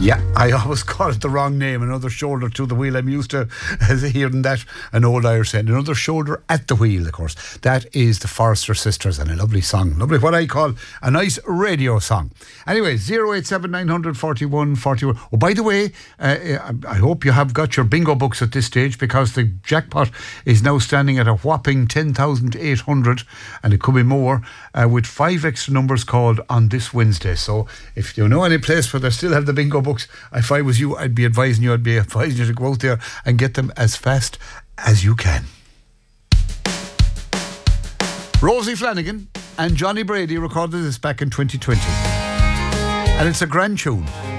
Yeah, I always call it the wrong name. Another shoulder to the wheel. I'm used to hearing that, an old Irish saying. Another shoulder at the wheel, of course. That is the Forrester Sisters, and a lovely song. Lovely, what I call a nice radio song. Anyway, 087 941 41. Oh, by the way, I hope you have got your bingo books at this stage, because the jackpot is now standing at a whopping 10,800, and it could be more, with 5 extra numbers called on this Wednesday. So if you know any place where they still have the bingo books, if I was you, I'd be advising you to go out there and get them as fast as you can. Rosie Flanagan and Johnny Brady recorded this back in 2020, and it's a grand tune.